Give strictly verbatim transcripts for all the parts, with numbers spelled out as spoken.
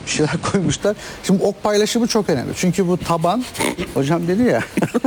bir şeyler koymuşlar. Şimdi ok paylaşımı çok önemli. Çünkü bu taban, hocam dedi ya,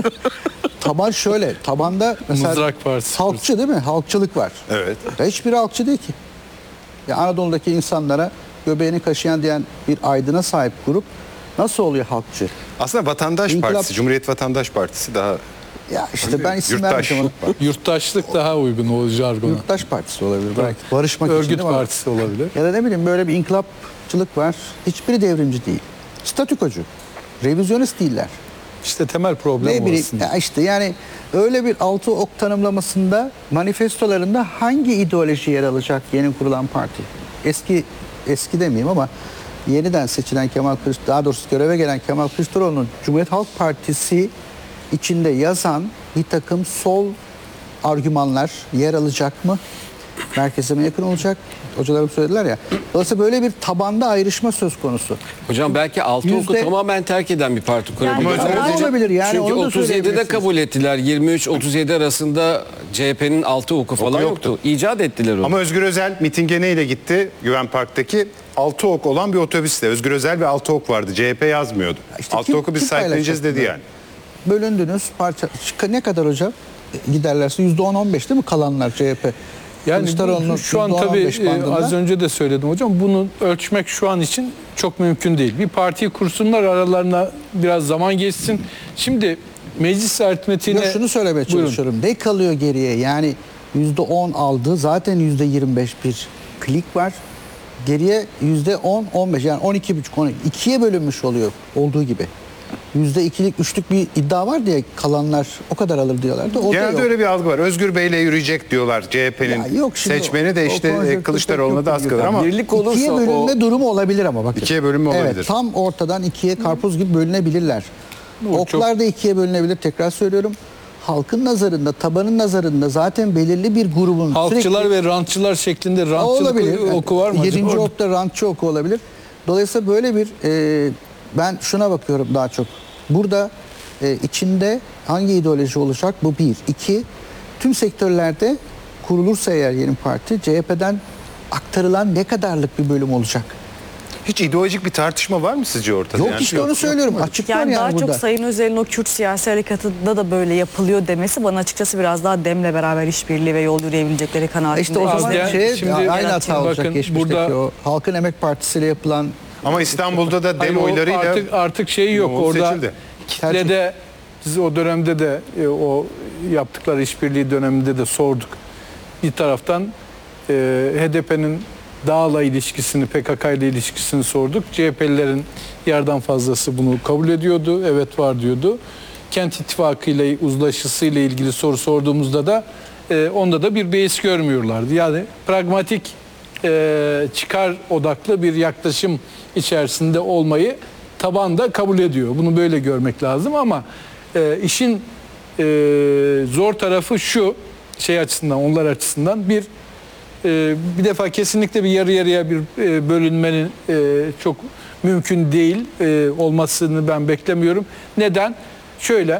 taban şöyle, tabanda mesela Mızrak Partisi. halkçı değil mi? Halkçılık var. Evet. Ya hiçbiri halkçı değil ki. Ya Anadolu'daki insanlara göbeğini kaşıyan diyen bir aydına sahip grup nasıl oluyor halkçı? Aslında Vatandaş İnkılap- Partisi, Cumhuriyet Vatandaş Partisi daha Ya işte ben isim Yurttaş. vermeyeceğim ona. Yurttaşlık daha uygun o jargona. Yurttaş Partisi olabilir belki. Barışmak için Örgüt değil mi? partisi olabilir. Ya da ne bileyim böyle bir inkılapçılık var. Hiçbiri devrimci değil. Statükocu. Revizyonist değiller. İşte temel problem Ne o bileyim aslında. ya işte yani öyle bir altı ok tanımlamasında manifestolarında hangi ideoloji yer alacak yeni kurulan parti? Eski eski demeyeyim ama yeniden seçilen Kemal Kılıçdaroğlu, daha doğrusu göreve gelen Kemal Kılıçdaroğlu'nun Cumhuriyet Halk Partisi içinde yazan bir takım sol argümanlar yer alacak mı? Merkeze mi yakın olacak? Hocalarım söylediler ya. Dolayısıyla böyle bir tabanda ayrışma söz konusu. Hocam belki altı oku Yüzde- tamamen terk eden bir parti kurabilir. Yani o da olabilir yani, Çünkü onu da otuz yedide söyleyebilirsiniz. kabul ettiler. yirmi üç otuz yedi arasında C H P'nin altı oku falan yoktu. yoktu. İcat ettiler onu. Ama Özgür Özel mitinge neyle gitti? Güven Park'taki altı ok olan bir otobüste. Özgür Özel ve altı ok vardı. C H P yazmıyordu. İşte altı kim- oku biz kim sahipleneceğiz paylaşacak dedi bunu? yani. Bölündünüz parça. Ne kadar hocam? Giderlerse yüzde on on beş değil mi kalanlar C H P? Yani Kılıçdaroğlu'nun bu- şu an yüzde on on tabii beş e, bandında. az önce de söyledim hocam. Bunu ölçmek şu an için çok mümkün değil. Bir partiyi kursunlar, aralarına biraz zaman geçsin. Şimdi meclis aritmetiğine... Yok, şunu söylemeye Buyurun. çalışıyorum. Ne kalıyor geriye? Yani yüzde on aldı. Zaten yüzde yirmi beş bir klik var. Geriye yüzde on on beş yani on iki buçuk on ikiye bölünmüş oluyor olduğu gibi. Yüzde ikilik üçlük bir iddia var diye kalanlar o kadar alır diyorlardı. O da Genelde yok. öyle bir algı var. Özgür Bey'le yürüyecek diyorlar C H Ya P'nin yok şimdi seçmeni de o- o işte konjonktür Kılıçdaroğlu'na pek da yok az gibi. kalır ama Birlik olursa İkiye bölünme o... durumu olabilir ama bakın. İkiye bölünme olabilir. Evet, tam ortadan ikiye karpuz gibi bölünebilirler. O Oklar da ikiye bölünebilir. Tekrar söylüyorum. Halkın nazarında, tabanın nazarında zaten belirli bir grubun Halkçılar sürekli... ve rantçılar şeklinde O rantçılık olabilir. oku var mı? acaba? Yedinci Orada- okta rantçı oku olabilir. Dolayısıyla böyle bir e, ben şuna bakıyorum daha çok. Burada e, içinde hangi ideoloji olacak? Bu bir. İki, tüm sektörlerde kurulursa eğer yeni parti C H P'den aktarılan ne kadarlık bir bölüm olacak? Hiç ideolojik bir tartışma var mı sizce ortada? Yok Yani işte onu söylüyorum. Açık var Yani, yani daha burada. çok Sayın Özel'in o Kürt siyasi harekatında da böyle yapılıyor demesi bana açıkçası biraz daha Dem'le beraber işbirliği ve yol yürüyebilecekleri kanaatinde. İşte o zaman Yani şey, şimdi- aynı hata Bakın olacak geçmişteki burada- o Halkın Emek Partisi ile yapılan Ama İstanbul'da da Hayır, dem o oylarıyla artık artık şey yok İmamoğlu orada seçildi. kitlede biz o dönemde de e, o yaptıkları işbirliği döneminde de sorduk. Bir taraftan e, H D P'nin Dağ'la ilişkisini, P K K ile ilişkisini sorduk. C H P'lilerin yarıdan fazlası bunu kabul ediyordu. Evet var diyordu. Kent İttifakı ile uzlaşısı ile ilgili soru sorduğumuzda da e, onda da bir beis görmüyorlardı. Yani pragmatik e, çıkar odaklı bir yaklaşım içerisinde olmayı tabanda kabul ediyor. Bunu böyle görmek lazım ama e, işin e, zor tarafı şu şey açısından, onlar açısından bir e, bir defa kesinlikle bir yarı yarıya bir e, bölünmenin e, çok mümkün değil e, olmasını ben beklemiyorum. Neden? Şöyle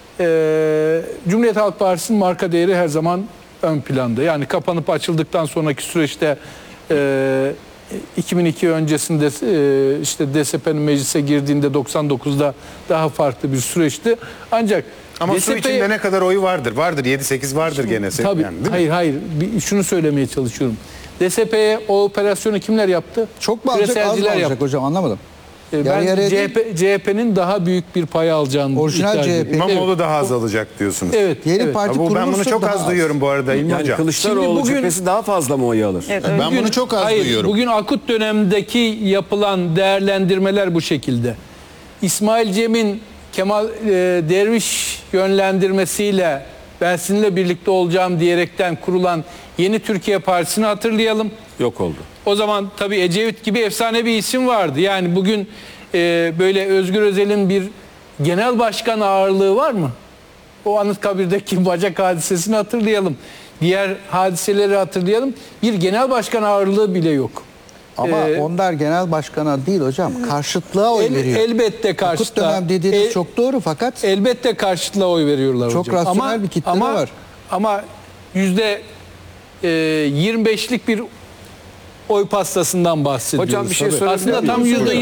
e, Cumhuriyet Halk Partisi'nin marka değeri her zaman ön planda. Yani kapanıp açıldıktan sonraki süreçte e, iki bin iki öncesinde e, işte D S P'nin meclise girdiğinde doksan dokuzda daha farklı bir süreçti. Ancak ama D su S P 'ye içinde ne kadar oyu vardır? Vardır yedi sekiz vardır gene. Tabii. Yani, değil mi? hayır hayır. Bir, şunu söylemeye çalışıyorum. D S P'ye o operasyonu kimler yaptı? çok mu alacak az mı Küreselciler alacak yaptı. hocam anlamadım. E, Yarı Ben yarıya C H P, C H P'nin daha büyük bir pay alacağını Orijinal iddia C H P. ediyorum. İmamoğlu Evet. daha az alacak diyorsunuz. Evet. Yeni evet. parti Ya bu, ben bunu kurulursa çok daha az duyuyorum bu arada İlmi Yani Hocam. Kılıçdaroğlu Şimdi bugün- cephesi daha fazla mı oy alır? Evet, Ben bunu çok az hayır, duyuyorum. Bugün akut dönemdeki yapılan değerlendirmeler bu şekilde. İsmail Cem'in Kemal e, Derviş yönlendirmesiyle ben sizinle birlikte olacağım diyerekten kurulan Yeni Türkiye Partisi'ni hatırlayalım. Yok oldu. O zaman tabii Ecevit gibi efsane bir isim vardı. Yani bugün e, böyle Özgür Özel'in bir genel başkan ağırlığı var mı? O Anıtkabir'deki bacak hadisesini hatırlayalım. Diğer hadiseleri hatırlayalım. Bir genel başkan ağırlığı bile yok. Ama Ee, onlar genel başkana değil hocam. Karşıtlığa oy El- veriyor. elbette Akut karşıtlığa. dönem dediğiniz El- çok doğru fakat Elbette karşıtlığa oy veriyorlar Çok hocam. rasyonel bir kitle de ama, var. Ama yüzde e, yirmi beşlik bir oy pastasından bahsediyoruz. Hocam bir şey Tabii. sorabilir Aslında miyim? tam yüzde